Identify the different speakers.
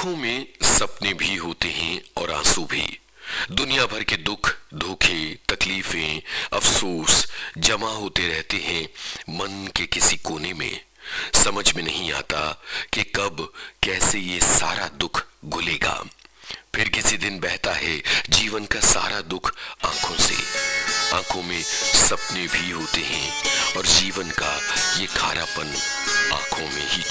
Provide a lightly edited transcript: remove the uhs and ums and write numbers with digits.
Speaker 1: आंखों में सपने भी होते हैं और आंसू भी। दुनिया भर के दुख, धोखे, तकलीफें, अफसोस जमा होते रहते हैं मन के किसी कोने में। समझ में नहीं आता कि कब कैसे ये सारा दुख घुलेगा। फिर किसी दिन बहता है जीवन का सारा दुख आंखों से। आंखों में सपने भी होते हैं और जीवन का ये खारापन आंखों में ही